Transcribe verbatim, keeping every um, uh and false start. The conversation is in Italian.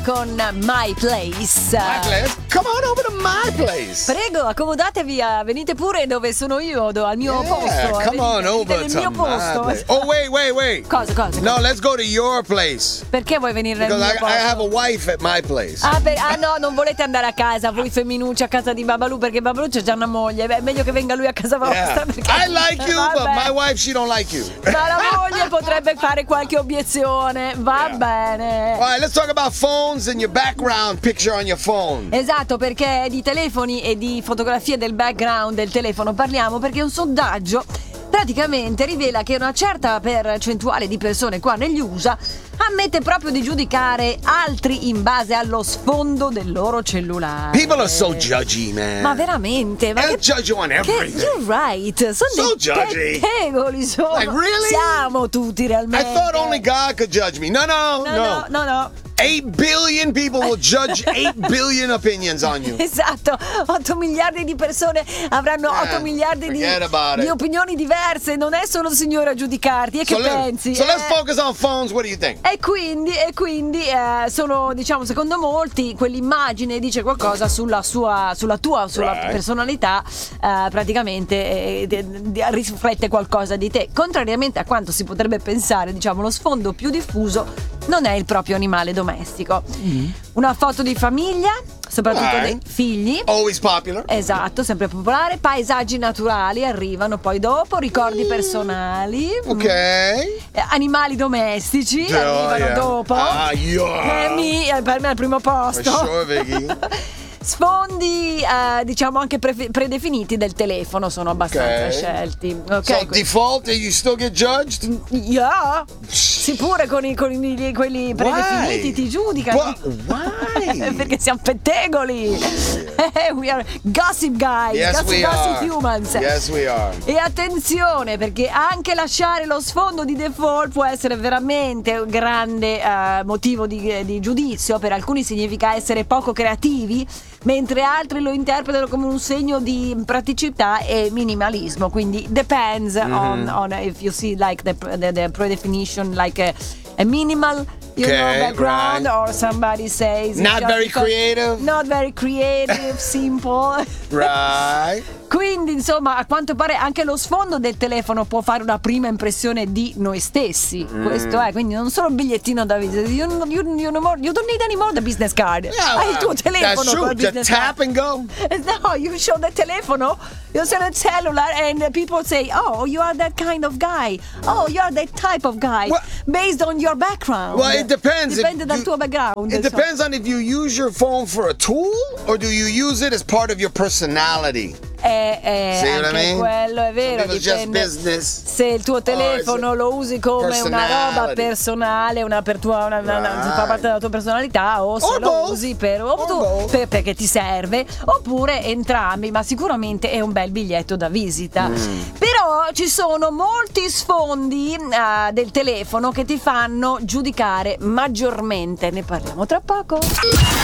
con My Place. My place? Come on over to my place. Prego, accomodatevi, venite pure dove sono io, do- al mio Yeah, posto. come on venite, over venite to nel mio my posto. place. Oh, wait, wait, wait. Cosa, cosa? No, let's go to your place. Perché vuoi venire nel Because mio I, posto? I have a wife at my place. Ah, per- ah no, non volete andare a casa, voi femminucci a casa di Babalu, perché Babalu c'ha già una moglie. Beh, è meglio che venga lui a casa vostra. Yeah. Perché... I like you, but Vabbè. my wife, she don't like you. Ma la moglie potrebbe fare qualche obiezione. Va Yeah. bene. All right, let's talk about phones and your background picture on your phone. Esatto, perché di telefoni e di fotografie del background del telefono parliamo, perché un sondaggio praticamente rivela che una certa percentuale di persone qua negli U S A ammette proprio di giudicare altri in base allo sfondo del loro cellulare. People are so judgy, man. Ma veramente? Ma They'll che, judge you on che everything. you're right. Sono So dei judgy. pettegoli, sono. Like, really? Siamo tutti realmente. I thought only God could judge me. No, no, No, no. no, no, no. eight billion people will judge eight billion opinions on you. Esatto, otto miliardi di persone avranno Yeah, otto miliardi di, forget about it. di opinioni diverse. Non è solo il Signore a giudicarti. E So, che let- pensi? so let's Eh, focus on phones. What do you think? E quindi, e quindi eh, sono, diciamo, secondo molti, quell'immagine dice qualcosa sulla sua, sulla tua, sulla Right. personalità, eh, praticamente eh, de- de- riflette qualcosa di te. Contrariamente a quanto si potrebbe pensare, diciamo, lo sfondo più diffuso non è il proprio animale domestico. Una foto di famiglia, soprattutto Right. dei figli. Always popular. Esatto, sempre popolare. Paesaggi naturali arrivano poi dopo, ricordi personali. Ok. Eh, Animali domestici Oh, arrivano yeah. dopo. Ah, yeah. Eh, mi- eh, per me è al primo For posto. sure, Vicky. Sfondi, eh, diciamo anche pre- predefiniti del telefono sono abbastanza Ok. scelti. Ok, So quindi- default, you still get judged? yeah. Sì, pure con, i, con i- quelli predefiniti Why? ti giudicano. But why? Perché siamo pettegoli. Eh, we are gossip guys, Yes, gossip, we gossip are. humans. Yes, we are. E attenzione, perché anche lasciare lo sfondo di default può essere veramente un grande eh, motivo di, di giudizio. Per alcuni significa essere poco creativi, mentre altri lo interpretano come un segno di praticità e minimalismo. Quindi depends on, on if you see like the, the, the predefinition like a, a minimal, you Okay, know, background, right. or somebody says Not just very because- creative. not very creative, simple. Right. Quindi, insomma, a quanto pare anche lo sfondo del telefono può fare una prima impressione di noi stessi. Mm. Questo è, quindi non solo il bigliettino da visita. You, you, you, no more- you don't need any more the business card. Yeah, Hai il tuo that's telefono true. con il The business tap card. and go. No, you show the telefono, you show the cellular, and people say, oh, you are that kind of guy. Oh, you are that type of guy. Well- based on your background. Well, it depends. If Dipende dal you- tuo background. It insomma. depends on if you use your phone for a tool or do you use it as part of your personality. Eh, eh, See what I anche mean? quello è vero, Some people just dipende business. se il tuo telefono Or is it lo usi come una roba personality? personale, una per tua, una, una- una- Right. fa parte della tua personalità, o se Or lo both. usi per, o Or tu- both. per- perché ti serve, oppure entrambi, ma sicuramente è un bel biglietto da visita. Mm. Però ci sono molti sfondi eh, del telefono che ti fanno giudicare maggiormente, ne parliamo tra poco.